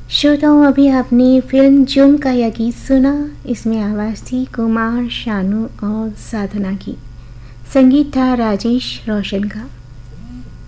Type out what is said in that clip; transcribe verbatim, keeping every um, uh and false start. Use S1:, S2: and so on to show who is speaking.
S1: श्रोताओं, अभी आपने फिल्म जुर्म का यह गीत सुना। इसमें आवाज़ थी कुमार शानू और साधना की, संगीत था राजेश रोशन का।